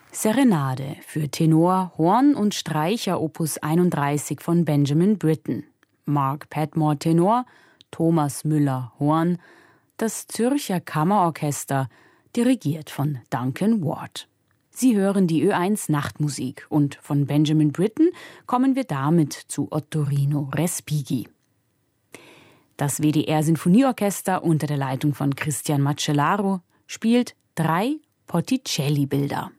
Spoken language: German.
Serenade für Tenor, Horn und Streicher Opus 31 von Benjamin Britten. Mark Padmore Tenor, Thomas Müller Horn, das Zürcher Kammerorchester, dirigiert von Duncan Ward. Sie hören die Ö1 Nachtmusik und von Benjamin Britten kommen wir damit zu Ottorino Respighi. Das WDR Sinfonieorchester unter der Leitung von Christian Macellaro spielt 3 Botticelli-Bilder.